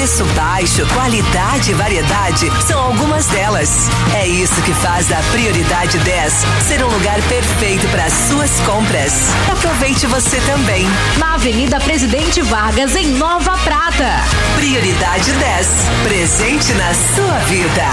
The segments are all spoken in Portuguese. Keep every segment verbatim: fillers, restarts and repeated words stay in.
Preço baixo, qualidade e variedade são algumas delas. É isso que faz da Prioridade dez ser um lugar perfeito para suas compras. Aproveite você também. Na Avenida Presidente Vargas, em Nova Prata. Prioridade dez, presente na sua vida.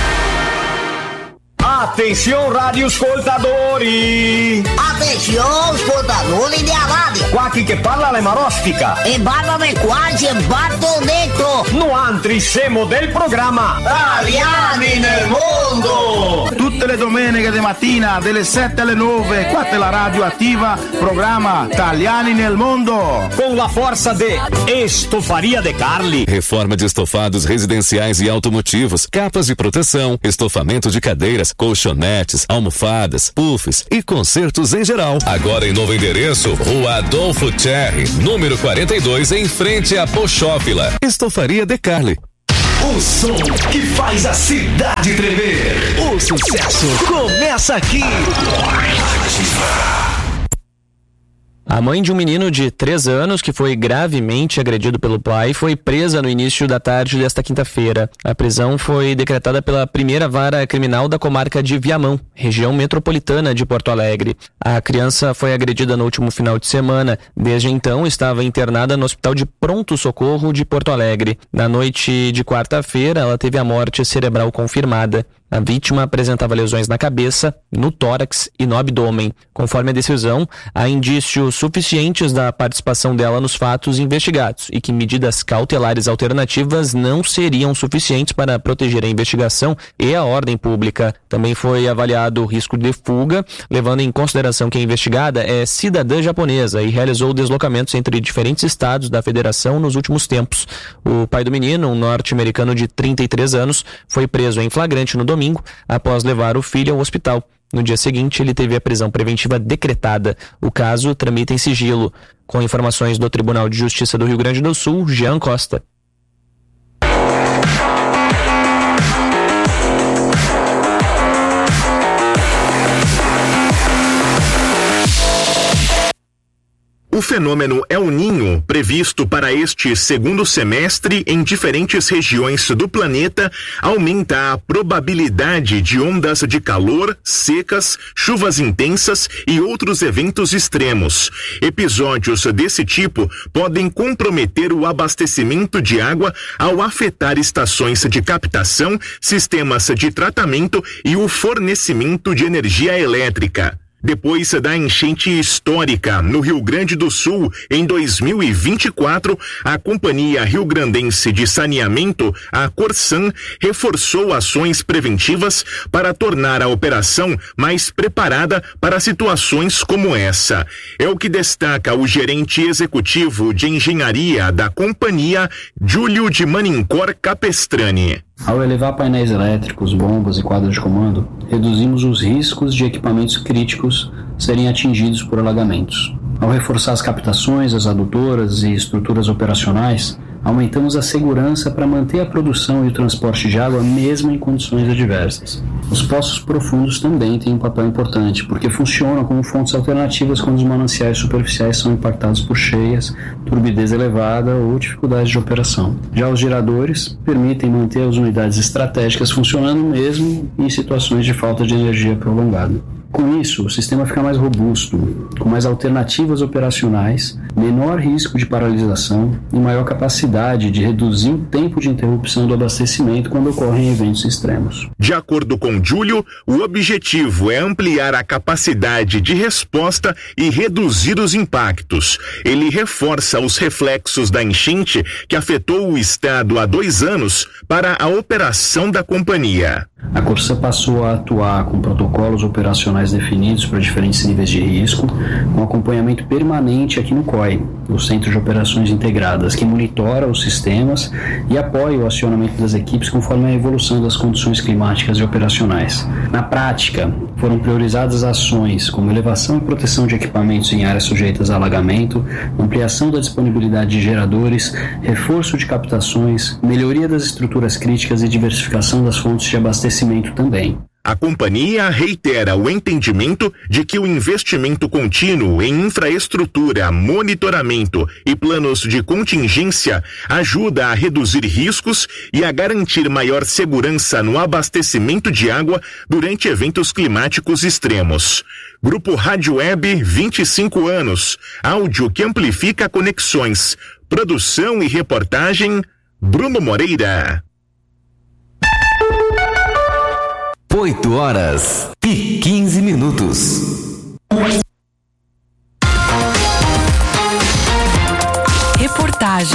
Atenção, radioascoltatori! Atenção, ascoltatori di Aladdin! Qua chi che parla le marostica! E barbame quasi e batto dentro! No altri siamo del programma Italiani nel mondo! Tutte le domeniche di mattina, dalle sette alle nove, qua è la radio attiva, programma Italiani nel mondo! Com la forza de Estofaria de Carli. Reforma de estofados residenciais e automotivos, capas de proteção, estofamento de cadeiras, colchonetes, almofadas, puffs e consertos em geral. Agora em novo endereço, Rua Adolfo Cherry, número quarenta e dois, em frente a Pochófila. Estofaria de Carli. O som que faz a cidade tremer. O sucesso começa aqui. A mãe de um menino de três anos que foi gravemente agredido pelo pai foi presa no início da tarde desta quinta-feira. A prisão foi decretada pela primeira vara criminal da comarca de Viamão, região metropolitana de Porto Alegre. A criança foi agredida no último final de semana. Desde então, estava internada no Hospital de Pronto Socorro de Porto Alegre. Na noite de quarta-feira, ela teve a morte cerebral confirmada. A vítima apresentava lesões na cabeça, no tórax e no abdômen. Conforme a decisão, há indícios suficientes da participação dela nos fatos investigados e que medidas cautelares alternativas não seriam suficientes para proteger a investigação e a ordem pública. Também foi avaliado o risco de fuga, levando em consideração que a investigada é cidadã japonesa e realizou deslocamentos entre diferentes estados da federação nos últimos tempos. O pai do menino, um norte-americano de trinta e três anos, foi preso em flagrante no domingo após levar o filho ao hospital. No dia seguinte, ele teve a prisão preventiva decretada. O caso tramita em sigilo. Com informações do Tribunal de Justiça do Rio Grande do Sul, Jean Costa. O fenômeno El Niño, previsto para este segundo semestre em diferentes regiões do planeta, aumenta a probabilidade de ondas de calor, secas, chuvas intensas e outros eventos extremos. Episódios desse tipo podem comprometer o abastecimento de água ao afetar estações de captação, sistemas de tratamento e o fornecimento de energia elétrica. Depois da enchente histórica no Rio Grande do Sul em dois mil e vinte e quatro, a Companhia Rio-Grandense de Saneamento, a Corsan, reforçou ações preventivas para tornar a operação mais preparada para situações como essa. É o que destaca o gerente executivo de engenharia da companhia, Júlio de Manincor Capestrani. Ao elevar painéis elétricos, bombas e quadros de comando, reduzimos os riscos de equipamentos críticos serem atingidos por alagamentos. Ao reforçar as captações, as adutoras e estruturas operacionais, aumentamos a segurança para manter a produção e o transporte de água mesmo em condições adversas. Os poços profundos também têm um papel importante, porque funcionam como fontes alternativas quando os mananciais superficiais são impactados por cheias, turbidez elevada ou dificuldades de operação. Já os geradores permitem manter as unidades estratégicas funcionando mesmo em situações de falta de energia prolongada. Com isso, o sistema fica mais robusto, com mais alternativas operacionais, menor risco de paralisação e maior capacidade de reduzir o tempo de interrupção do abastecimento quando ocorrem eventos extremos. De acordo com Júlio, o objetivo é ampliar a capacidade de resposta e reduzir os impactos. Ele reforça os reflexos da enchente que afetou o estado há dois anos para a operação da companhia. A Corsan passou a atuar com protocolos operacionais definidos para diferentes níveis de risco, com acompanhamento permanente aqui no C O I, o Centro de Operações Integradas, que monitora os sistemas e apoia o acionamento das equipes conforme a evolução das condições climáticas e operacionais. Na prática, foram priorizadas ações como elevação e proteção de equipamentos em áreas sujeitas a alagamento, ampliação da disponibilidade de geradores, reforço de captações, melhoria das estruturas críticas e diversificação das fontes de abastecimento também. A companhia reitera o entendimento de que o investimento contínuo em infraestrutura, monitoramento e planos de contingência ajuda a reduzir riscos e a garantir maior segurança no abastecimento de água durante eventos climáticos extremos. Grupo Rádio Web, vinte e cinco anos. Áudio que amplifica conexões. Produção e reportagem, Bruno Moreira. oito horas e quinze minutos. Reportagem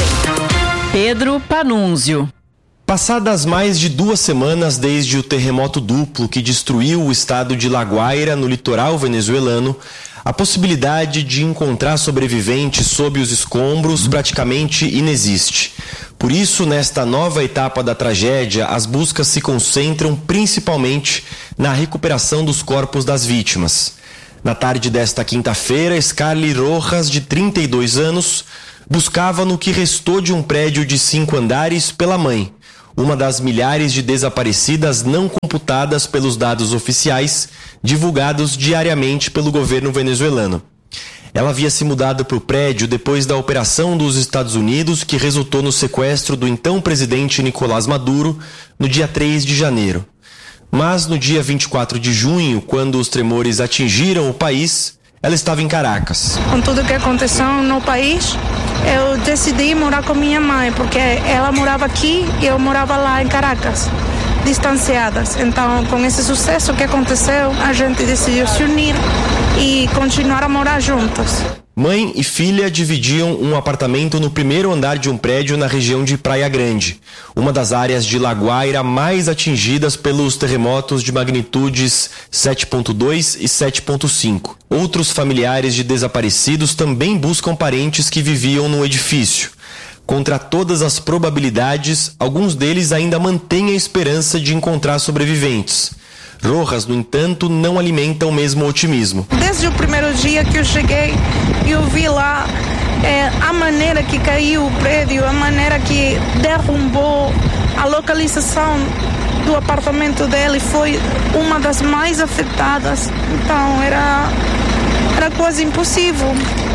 Pedro Panunzio. Passadas mais de duas semanas desde o terremoto duplo que destruiu o estado de La Guaira, no litoral venezuelano, a possibilidade de encontrar sobreviventes sob os escombros praticamente inexiste. Por isso, nesta nova etapa da tragédia, as buscas se concentram principalmente na recuperação dos corpos das vítimas. Na tarde desta quinta-feira, Scarly Rojas, de trinta e dois anos, buscava no que restou de um prédio de cinco andares pela mãe, uma das milhares de desaparecidas não computadas pelos dados oficiais divulgados diariamente pelo governo venezuelano. Ela havia se mudado para o prédio depois da operação dos Estados Unidos que resultou no sequestro do então presidente Nicolás Maduro no dia três de janeiro. Mas no dia vinte e quatro de junho, quando os tremores atingiram o país, ela estava em Caracas. Com tudo que aconteceu no país, eu decidi morar com minha mãe, porque ela morava aqui e eu morava lá em Caracas, distanciadas. Então, com esse sucesso que aconteceu, a gente decidiu se unir e continuar a morar juntas. Mãe e filha dividiam um apartamento no primeiro andar de um prédio na região de Praia Grande, uma das áreas de La Guaira mais atingidas pelos terremotos de magnitudes sete ponto dois e sete ponto cinco. Outros familiares de desaparecidos também buscam parentes que viviam no edifício. Contra todas as probabilidades, alguns deles ainda mantêm a esperança de encontrar sobreviventes. Rojas, no entanto, não alimenta o mesmo otimismo. Desde o primeiro dia que eu cheguei, eu vi lá é, a maneira que caiu o prédio, a maneira que derrubou, a localização do apartamento dele foi uma das mais afetadas. Então era, era quase impossível,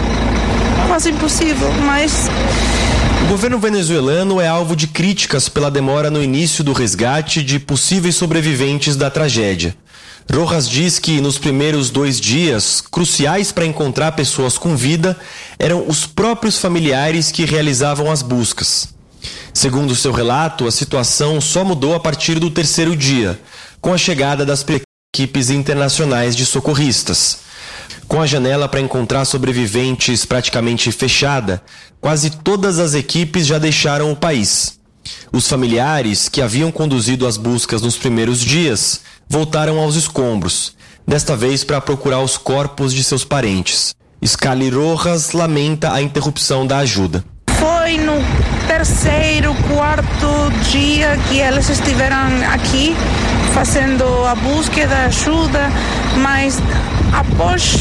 quase impossível, mas... O governo venezuelano é alvo de críticas pela demora no início do resgate de possíveis sobreviventes da tragédia. Rojas diz que nos primeiros dois dias, cruciais para encontrar pessoas com vida, eram os próprios familiares que realizavam as buscas. Segundo seu relato, a situação só mudou a partir do terceiro dia, com a chegada das equipes internacionais de socorristas. Com a janela para encontrar sobreviventes praticamente fechada, quase todas as equipes já deixaram o país. Os familiares, que haviam conduzido as buscas nos primeiros dias, voltaram aos escombros, desta vez para procurar os corpos de seus parentes. Scarly Rojas lamenta a interrupção da ajuda. Foi no terceiro, quarto dia que eles estiveram aqui fazendo a busca da ajuda, mas após,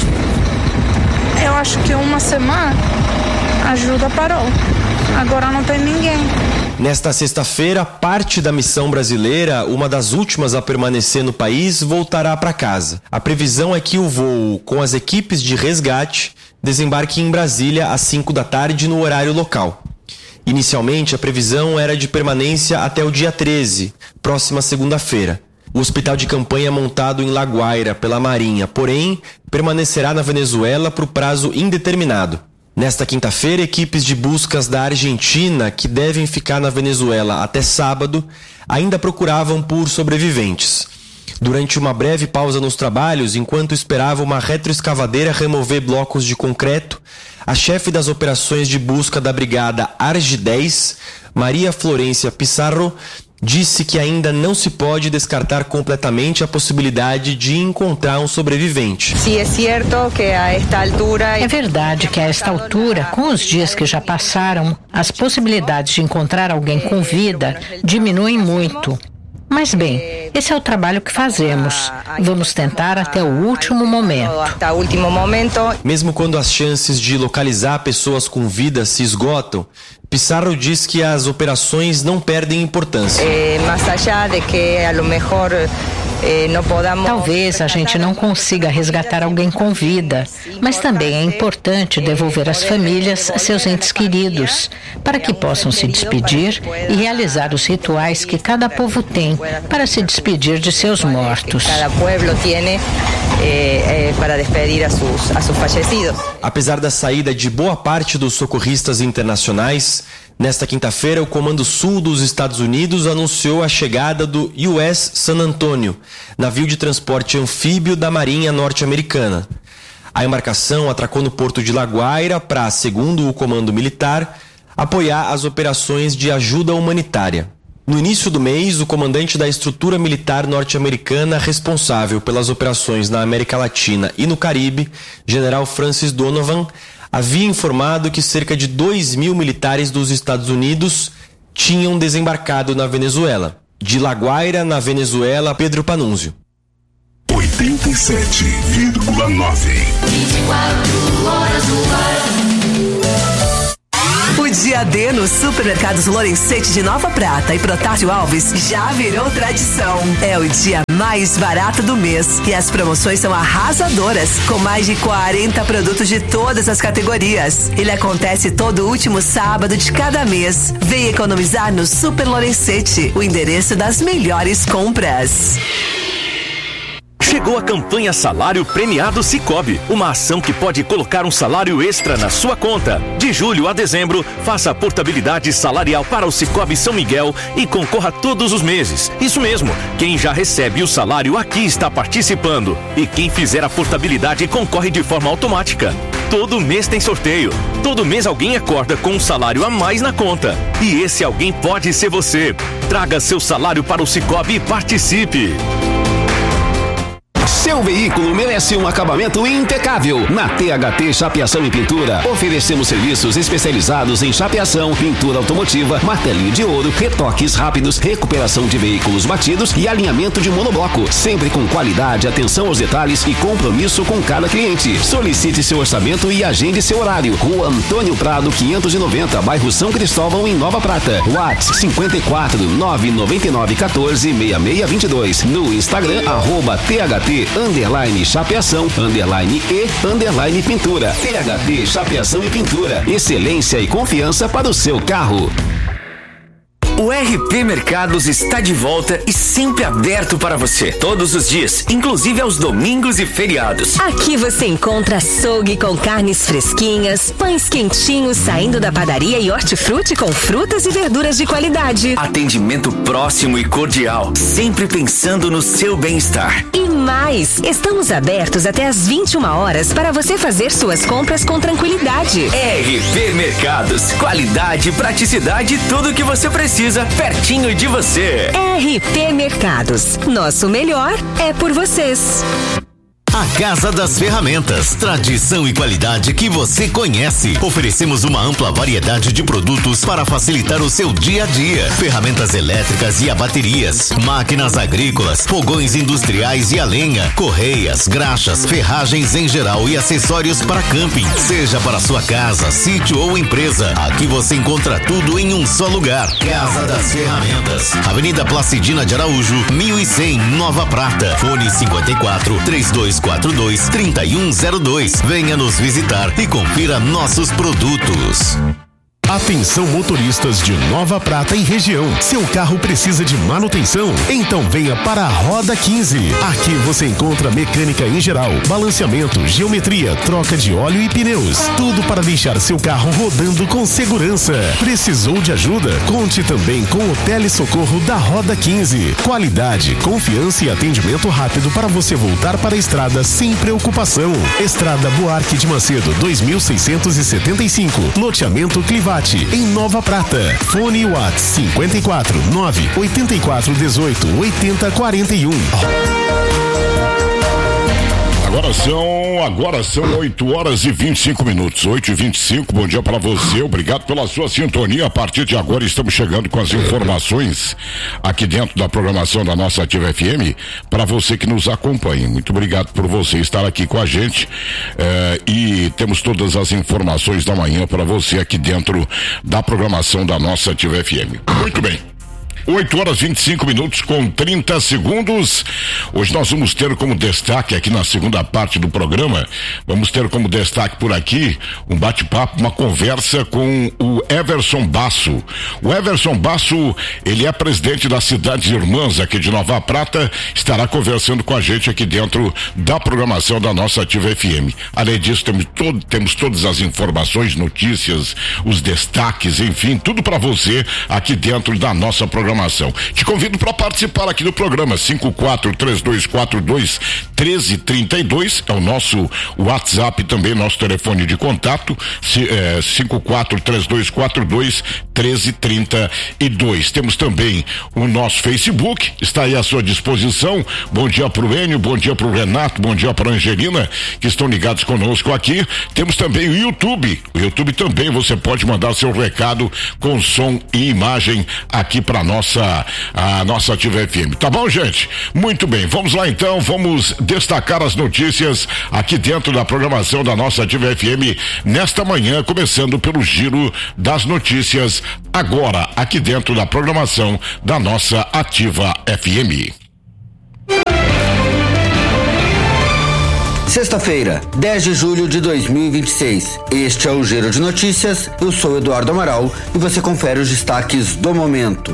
eu acho que uma semana, a ajuda parou. Agora não tem ninguém. Nesta sexta-feira, parte da missão brasileira, uma das últimas a permanecer no país, voltará para casa. A previsão é que o voo com as equipes de resgate desembarque em Brasília às cinco da tarde no horário local. Inicialmente, a previsão era de permanência até o dia treze, próxima segunda-feira. O hospital de campanha montado em La Guaira pela Marinha, porém, permanecerá na Venezuela por prazo indeterminado. Nesta quinta-feira, equipes de buscas da Argentina, que devem ficar na Venezuela até sábado, ainda procuravam por sobreviventes. Durante uma breve pausa nos trabalhos, enquanto esperava uma retroescavadeira remover blocos de concreto, a chefe das operações de busca da brigada Arge dez, Maria Florência Pissarro, disse que ainda não se pode descartar completamente a possibilidade de encontrar um sobrevivente. É verdade que a esta altura, com os dias que já passaram, as possibilidades de encontrar alguém com vida diminuem muito. Mas bem, esse é o trabalho que fazemos. Vamos tentar até o último momento. Mesmo quando as chances de localizar pessoas com vida se esgotam, Pissarro diz que as operações não perdem importância. Eh, más allá de que a lo mejor Talvez a gente não consiga resgatar alguém com vida, mas também é importante devolver às famílias seus entes queridos, para que possam se despedir e realizar os rituais que cada povo tem para se despedir de seus mortos. Para despedir a seus, a seus falecidos. Apesar da saída de boa parte dos socorristas internacionais, nesta quinta-feira o Comando Sul dos Estados Unidos anunciou a chegada do U S San Antonio, navio de transporte anfíbio da Marinha norte-americana. A embarcação atracou no porto de La Guaira para, segundo o Comando Militar, apoiar as operações de ajuda humanitária. No início do mês, o comandante da estrutura militar norte-americana responsável pelas operações na América Latina e no Caribe, General Francis Donovan, havia informado que cerca de dois mil militares dos Estados Unidos tinham desembarcado na Venezuela. De La Guaira, na Venezuela, Pedro Panunzio. oitenta e sete vírgula nove. vinte e quatro horas no ar. O dia D nos supermercados Lorenzetti de Nova Prata e Protásio Alves já virou tradição. É o dia mais barato do mês e as promoções são arrasadoras, com mais de quarenta produtos de todas as categorias. Ele acontece todo último sábado de cada mês. Vem economizar no Super Lorenzetti, o endereço das melhores compras. Chegou a campanha Salário Premiado Sicoob, uma ação que pode colocar um salário extra na sua conta. De julho a dezembro, faça a portabilidade salarial para o Sicoob São Miguel e concorra todos os meses. Isso mesmo, quem já recebe o salário aqui está participando. E quem fizer a portabilidade concorre de forma automática. Todo mês tem sorteio. Todo mês alguém acorda com um salário a mais na conta. E esse alguém pode ser você. Traga seu salário para o Sicoob e participe. Seu veículo merece um acabamento impecável. Na T H T Chapeação e Pintura, oferecemos serviços especializados em chapeação, pintura automotiva, martelinho de ouro, retoques rápidos, recuperação de veículos batidos e alinhamento de monobloco. Sempre com qualidade, atenção aos detalhes e compromisso com cada cliente. Solicite seu orçamento e agende seu horário. Rua Antônio Prado, quinhentos e noventa, bairro São Cristóvão, em Nova Prata. WhatsApp cinquenta e quatro, nove nove nove, quatorze, seis seis vinte e dois. No Instagram, arroba T H T underline chapeação, underline e, underline pintura. T H T Chapeação e Pintura. Excelência e confiança para o seu carro. O R P Mercados está de volta e sempre aberto para você, todos os dias, inclusive aos domingos e feriados. Aqui você encontra açougue com carnes fresquinhas, pães quentinhos saindo da padaria e hortifruti com frutas e verduras de qualidade. Atendimento próximo e cordial, sempre pensando no seu bem-estar. E mais, estamos abertos até às vinte e uma horas para você fazer suas compras com tranquilidade. R P Mercados, qualidade, praticidade e tudo o que você precisa pertinho de você. R P Mercados, nosso melhor é por vocês. A Casa das Ferramentas, tradição e qualidade que você conhece. Oferecemos uma ampla variedade de produtos para facilitar o seu dia a dia. Ferramentas elétricas e a baterias, máquinas agrícolas, fogões industriais e a lenha, correias, graxas, ferragens em geral e acessórios para camping. Seja para sua casa, sítio ou empresa, aqui você encontra tudo em um só lugar. Casa das Ferramentas, Avenida Placidina de Araújo, mil e cem, Nova Prata. Fone cinquenta e quatro, trinta e dois quatro dois, trinta e um zero dois. Venha nos visitar e confira nossos produtos. Atenção motoristas de Nova Prata e região. Seu carro precisa de manutenção? Então venha para a Roda quinze. Aqui você encontra mecânica em geral, balanceamento, geometria, troca de óleo e pneus. Tudo para deixar seu carro rodando com segurança. Precisou de ajuda? Conte também com o telesocorro da Roda quinze. Qualidade, confiança e atendimento rápido para você voltar para a estrada sem preocupação. Estrada Buarque de Macedo, dois mil seiscentos e setenta e cinco. Loteamento Clivate, em Nova Prata. Fone WhatsApp cinquenta e quatro, nove oitenta e quatro, dezoito, oitenta, quarenta e um. Agora são, agora são oito horas e vinte e cinco minutos, oito e vinte e cinco. Bom dia para você, obrigado pela sua sintonia. A partir de agora estamos chegando com as informações aqui dentro da programação da nossa Ativa F M, para você que nos acompanha. Muito obrigado por você estar aqui com a gente, eh, e temos todas as informações da manhã para você aqui dentro da programação da nossa Ativa F M. Muito bem. oito horas e vinte e cinco minutos com trinta segundos. Hoje nós vamos ter como destaque aqui na segunda parte do programa, vamos ter como destaque por aqui um bate-papo, uma conversa com o Everson Basso. O Everson Basso, ele é presidente das Cidades Irmãs aqui de Nova Prata, estará conversando com a gente aqui dentro da programação da nossa Ativa F M. Além disso, temos, todo, temos todas as informações, notícias, os destaques, enfim, tudo para você aqui dentro da nossa programação. Te convido para participar aqui do programa. Cinco quatro três dois quatro dois um três três dois é o nosso WhatsApp, também nosso telefone de contato, é, cinco quatro três dois quatro dois um três três dois. Temos também o nosso Facebook, está aí à sua disposição. Bom dia pro Enio, bom dia pro Renato, bom dia pra Angelina, que estão ligados conosco aqui. Temos também o YouTube. O YouTube também você pode mandar seu recado com som e imagem aqui para nossa a nossa Ativa F M. Tá bom, gente? Muito bem. Vamos lá então, vamos destacar as notícias aqui dentro da programação da nossa Ativa F M nesta manhã, começando pelo giro das notícias agora aqui dentro da programação da nossa Ativa F M. Sexta-feira, dez de julho de dois mil e vinte e seis. Este é o Giro de Notícias. Eu sou Eduardo Amaral e você confere os destaques do momento.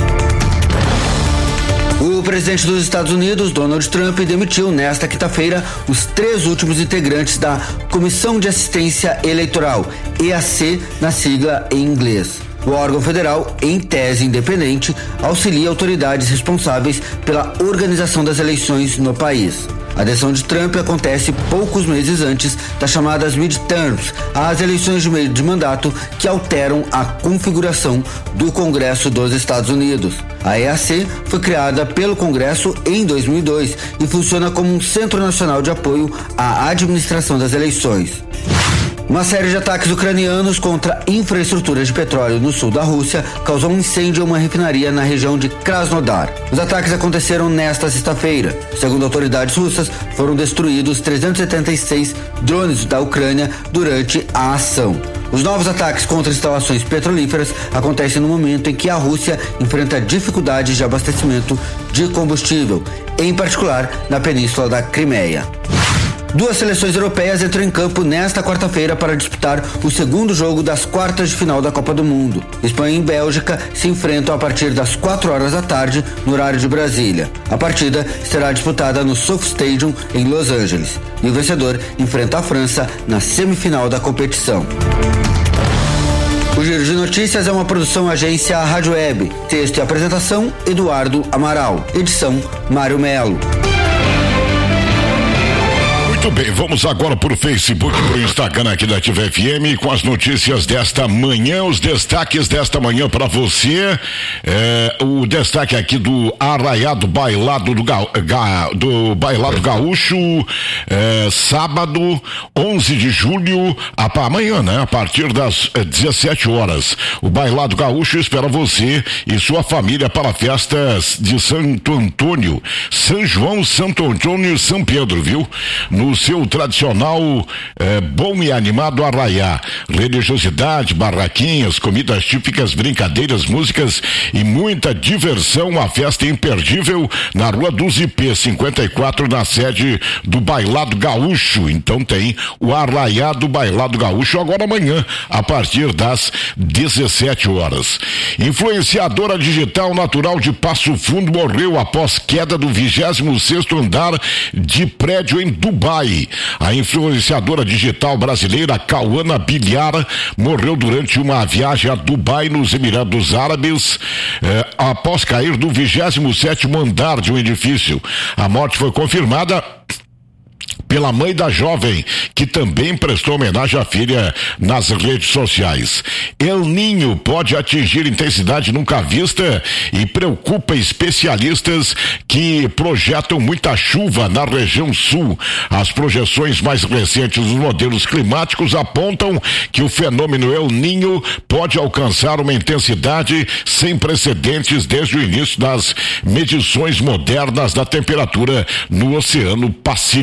O presidente dos Estados Unidos, Donald Trump, demitiu nesta quinta-feira os três últimos integrantes da Comissão de Assistência Eleitoral, E A C, na sigla em inglês. O órgão federal, em tese independente, auxilia autoridades responsáveis pela organização das eleições no país. A decisão de Trump acontece poucos meses antes das chamadas midterms, as eleições de meio de mandato que alteram a configuração do Congresso dos Estados Unidos. A E A C foi criada pelo Congresso em dois mil e dois e funciona como um centro nacional de apoio à administração das eleições. Uma série de ataques ucranianos contra infraestruturas de petróleo no sul da Rússia causou um incêndio em uma refinaria na região de Krasnodar. Os ataques aconteceram nesta sexta-feira. Segundo autoridades russas, foram destruídos trezentos e setenta e seis drones da Ucrânia durante a ação. Os novos ataques contra instalações petrolíferas acontecem no momento em que a Rússia enfrenta dificuldades de abastecimento de combustível, em particular na península da Crimeia. Duas seleções europeias entram em campo nesta quarta-feira para disputar o segundo jogo das quartas de final da Copa do Mundo. Espanha e Bélgica se enfrentam a partir das quatro horas da tarde, no horário de Brasília. A partida será disputada no Sophie Stadium, em Los Angeles. E o vencedor enfrenta a França na semifinal da competição. O Giro de Notícias é uma produção agência Rádio Web. Texto e apresentação, Eduardo Amaral. Edição, Mário Melo. Muito bem, vamos agora pro Facebook, pro Instagram aqui da Ativa F M com as notícias desta manhã, os destaques desta manhã para você. É, o destaque aqui do Arraiado Bailado do, ga, ga, do Bailado Gaúcho, é, sábado, onze de julho, a, amanhã, né? A partir das é, dezessete horas. O Bailado Gaúcho espera você e sua família para festas de Santo Antônio, São João, Santo Antônio e São Pedro, viu? No seu tradicional eh, bom e animado arraiá. Religiosidade, barraquinhas, comidas típicas, brincadeiras, músicas e muita diversão. A festa imperdível na Rua dos I P cinquenta e quatro, na sede do Bailado Gaúcho. Então tem o arraiá do Bailado Gaúcho agora amanhã, a partir das dezessete horas. Influenciadora digital natural de Passo Fundo morreu após queda do vigésimo sexto andar de prédio em Dubai. A influenciadora digital brasileira Cauana Bilhar morreu durante uma viagem a Dubai, nos Emirados Árabes, eh, após cair do vigésimo sétimo andar de um edifício. A morte foi confirmada pela mãe da jovem, que também prestou homenagem à filha nas redes sociais. El Niño pode atingir intensidade nunca vista e preocupa especialistas que projetam muita chuva na região sul. As projeções mais recentes dos modelos climáticos apontam que o fenômeno El Niño pode alcançar uma intensidade sem precedentes desde o início das medições modernas da temperatura no Oceano Pacífico.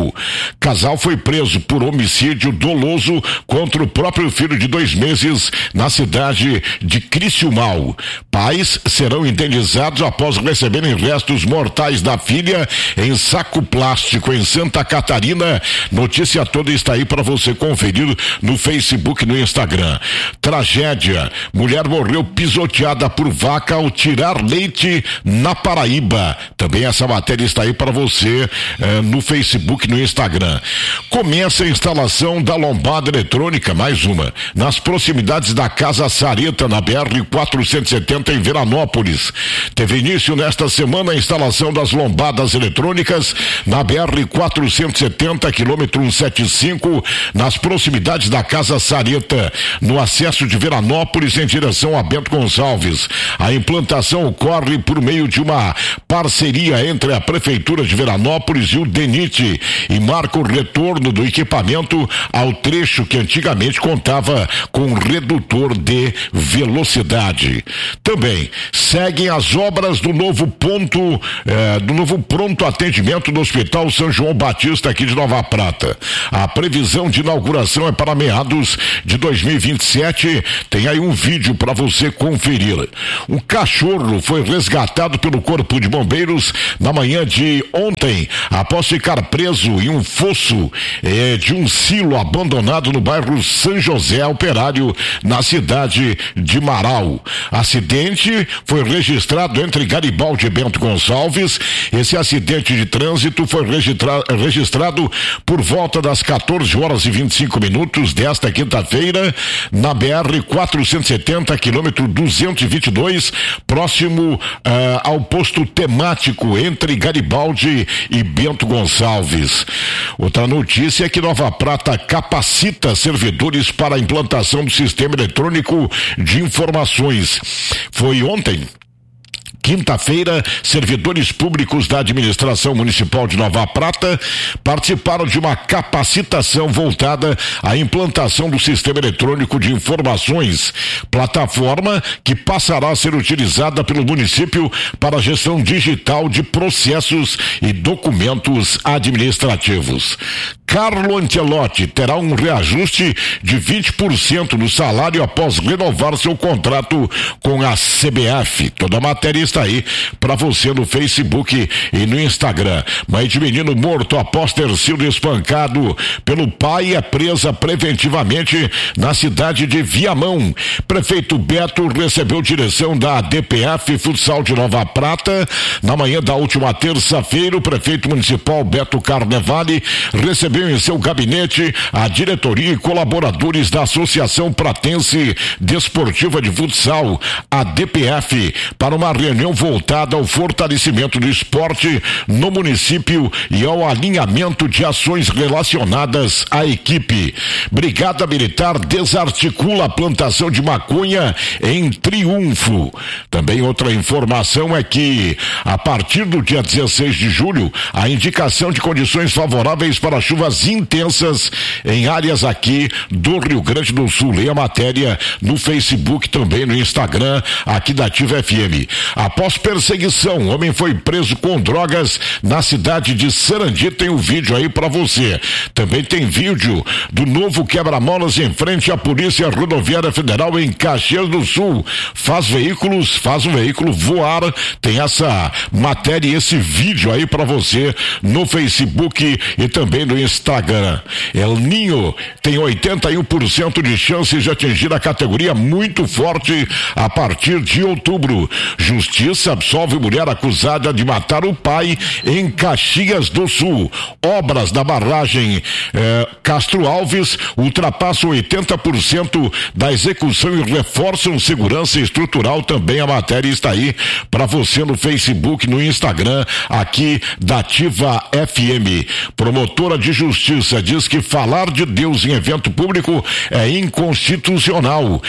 Sul. Casal foi preso por homicídio doloso contra o próprio filho de dois meses na cidade de Criciúmal. Pais serão indenizados após receberem restos mortais da filha em saco plástico em Santa Catarina. Notícia toda está aí para você conferir no Facebook e no Instagram. Tragédia. Mulher morreu pisoteada por vaca ao tirar leite na Paraíba. Também essa matéria está aí para você eh, no Facebook e no Instagram. Começa a instalação da lombada eletrônica, mais uma, nas proximidades da Casa Sareta, na B R quatrocentos e setenta em Veranópolis. Teve início nesta semana a instalação das lombadas eletrônicas na B R quatrocentos e setenta, quilômetro cento e setenta e cinco, nas proximidades da Casa Sareta, no acesso de Veranópolis em direção a Bento Gonçalves. A implantação ocorre por meio de uma parceria entre a Prefeitura de Veranópolis e o DENIT e marca o retorno do equipamento ao trecho que antigamente contava com redutor de velocidade. Também seguem as obras do novo ponto, eh, do novo pronto atendimento do Hospital São João Batista aqui de Nova Prata. A previsão de inauguração é para meados de dois mil e vinte e sete. Tem aí um vídeo para você conferir. Um cachorro foi resgatado pelo Corpo de Bombeiros na manhã de ontem, após ficar preso em um fosso eh, de um silo abandonado no bairro São José Operário, na cidade de Marau. Acidente foi registrado entre Garibaldi e Bento Gonçalves. Esse acidente de trânsito foi registra- registrado por volta das quatorze horas e vinte e cinco minutos desta quinta-feira, na B R quatrocentos e setenta, quilômetro duzentos e vinte e dois, próximo uh, ao posto temático entre Garibaldi e Bento Gonçalves. Outra notícia é que Nova Prata capacita servidores para a implantação do sistema eletrônico de informações. Foi ontem, quinta-feira, servidores públicos da administração municipal de Nova Prata participaram de uma capacitação voltada à implantação do sistema eletrônico de informações, plataforma que passará a ser utilizada pelo município para a gestão digital de processos e documentos administrativos. Carlo Ancelotti terá um reajuste de vinte por cento no salário após renovar seu contrato com a C B F. Toda a matéria está aí para você no Facebook e no Instagram. Mãe de menino morto após ter sido espancado pelo pai é presa preventivamente na cidade de Viamão. Prefeito Beto recebeu direção da D P F Futsal de Nova Prata. Na manhã da última terça-feira, o prefeito municipal Beto Carnevale recebeu em seu gabinete a diretoria e colaboradores da Associação Pratense Desportiva de Futsal, a D P F, para uma reunião voltada ao fortalecimento do esporte no município e ao alinhamento de ações relacionadas à equipe. Brigada Militar desarticula a plantação de maconha em Triunfo. Também outra informação é que, a partir do dia dezesseis de julho, a indicação de condições favoráveis para chuvas intensas em áreas aqui do Rio Grande do Sul. Leia a matéria no Facebook, também no Instagram, aqui da Ativa F M. Após perseguição, homem foi preso com drogas na cidade de Sarandi. Tem o vídeo aí para você. Também tem vídeo do novo quebra-molas em frente à Polícia Rodoviária Federal em Caxias do Sul. Faz veículos, faz um veículo voar. Tem essa matéria e esse vídeo aí para você no Facebook e também no Instagram. El Ninho tem oitenta e um por cento de chances de atingir a categoria muito forte a partir de outubro. Justiça absolve mulher acusada de matar o pai em Caxias do Sul. Obras da barragem eh, Castro Alves ultrapassam oitenta por cento da execução e reforçam segurança estrutural. Também a matéria está aí para você no Facebook, no Instagram, aqui da Ativa F M. Promotora de Justiça diz que falar de Deus em evento público é inconstitucional.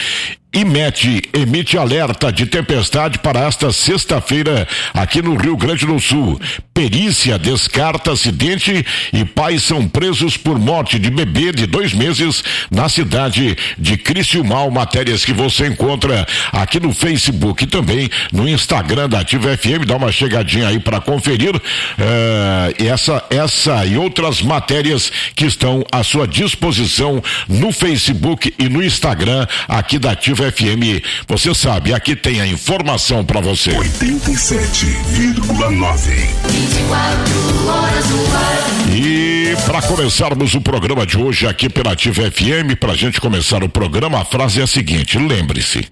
IMET emite alerta de tempestade para esta sexta-feira aqui no Rio Grande do Sul. Perícia descarta acidente e pais são presos por morte de bebê de dois meses na cidade de Criciúmal. Matérias que você encontra aqui no Facebook e também no Instagram da Ativa F M. Dá uma chegadinha aí para conferir uh, essa, essa e outras matérias que estão à sua disposição no Facebook e no Instagram aqui da Ativa F M. Você sabe, aqui tem a informação para você. oitenta e sete vírgula nove. vinte e quatro horas no ar. E para começarmos o programa de hoje aqui pela Ativa F M, pra gente começar o programa, a frase é a seguinte: lembre-se,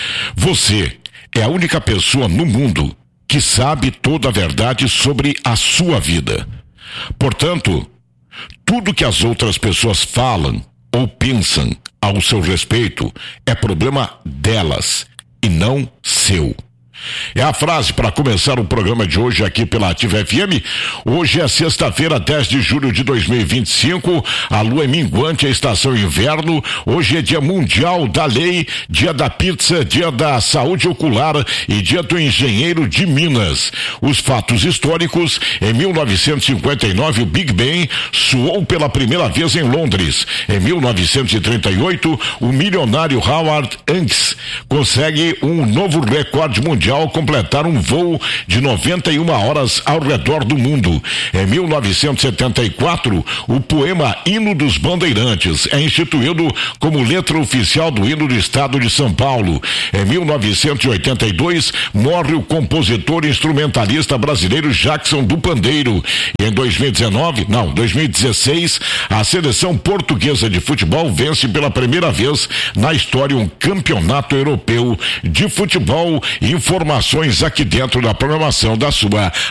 você é a única pessoa no mundo que sabe toda a verdade sobre a sua vida. Portanto, tudo que as outras pessoas falam ou pensam ao seu respeito é problema delas e não seu. É a frase para começar o programa de hoje aqui pela Ativa F M. Hoje é sexta-feira, dez de julho de dois mil e vinte e cinco. A lua é minguante, a estação inverno. Hoje é dia mundial da lei, dia da pizza, dia da saúde ocular e dia do engenheiro de Minas. Os fatos históricos: em mil novecentos e cinquenta e nove, o Big Ben soou pela primeira vez em Londres. Em mil novecentos e trinta e oito, o milionário Howard Hughes consegue um novo recorde mundial ao completar um voo de noventa e uma horas ao redor do mundo. Em mil novecentos e setenta e quatro, o poema Hino dos Bandeirantes é instituído como letra oficial do hino do estado de São Paulo. Em mil novecentos e oitenta e dois, morre o compositor e instrumentalista brasileiro Jackson do Pandeiro. E em dois mil e dezenove, não, dois mil e dezesseis, a seleção portuguesa de futebol vence pela primeira vez na história um campeonato europeu de futebol. Informações aqui dentro da programação da sua